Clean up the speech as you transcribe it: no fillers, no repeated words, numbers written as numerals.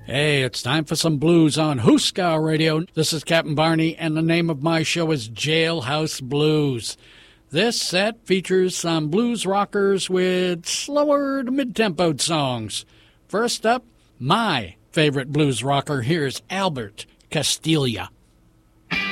Hey, it's time for some blues on Hooskow Radio. This is Captain Barney, and the name of my show is Jailhouse Blues. This set features some blues rockers with slower to mid-tempoed songs. First up, my favorite blues rocker, here's Albert Castiglia.